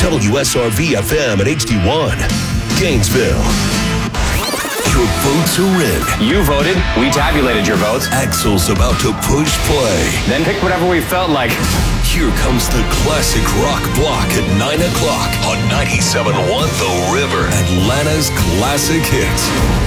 WSRV FM at HD1. Gainesville. Your votes are in. You voted. We tabulated your votes. Axel's about to push play. Then pick whatever we felt like. Here comes the classic rock block at 9 o'clock on 97.1 The River. Atlanta's classic hits.